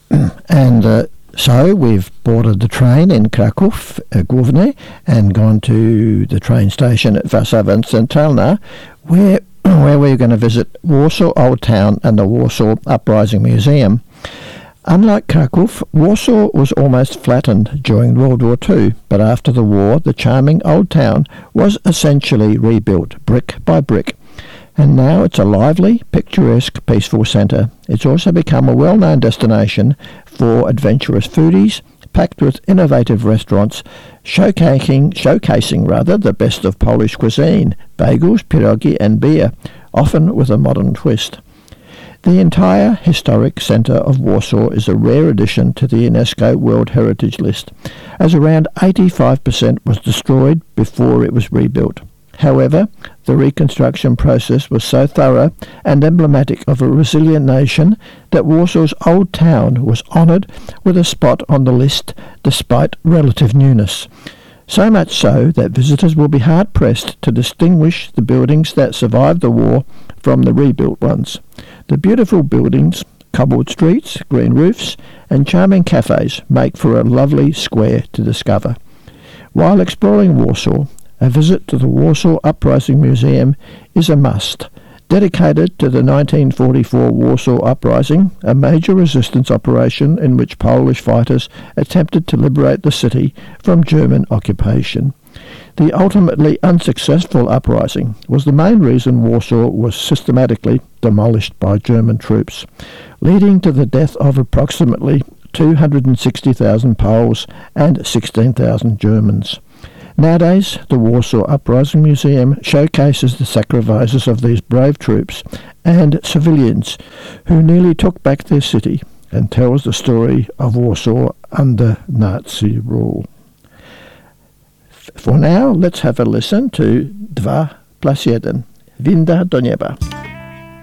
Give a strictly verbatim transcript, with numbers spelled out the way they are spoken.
and uh, so we've boarded the train in Krakow, uh, Główny, and gone to the train station at Warszawa Centralna, where where we're going to visit Warsaw Old Town and the Warsaw Uprising Museum. Unlike Krakow, Warsaw was almost flattened during World War Two, but after the war, the charming old town was essentially rebuilt brick by brick. And now it's a lively, picturesque, peaceful centre. It's also become a well-known destination for adventurous foodies, packed with innovative restaurants, showcasing, showcasing rather, the best of Polish cuisine, bagels, pierogi and beer, often with a modern twist. The entire historic centre of Warsaw is a rare addition to the UNESCO World Heritage List, as around eighty-five percent was destroyed before it was rebuilt. However, the reconstruction process was so thorough and emblematic of a resilient nation that Warsaw's old town was honoured with a spot on the list despite relative newness. So much so that visitors will be hard-pressed to distinguish the buildings that survived the war from the rebuilt ones. The beautiful buildings, cobbled streets, green roofs and charming cafes make for a lovely square to discover. While exploring Warsaw, a visit to the Warsaw Uprising Museum is a must. Dedicated to the nineteen forty-four Warsaw Uprising, a major resistance operation in which Polish fighters attempted to liberate the city from German occupation. The ultimately unsuccessful uprising was the main reason Warsaw was systematically demolished by German troops, leading to the death of approximately two hundred sixty thousand Poles and sixteen thousand Germans. Nowadays, the Warsaw Uprising Museum showcases the sacrifices of these brave troops and civilians who nearly took back their city, and tells the story of Warsaw under Nazi rule. For now, let's have a listen to dwa plus jeden. Winda do nieba.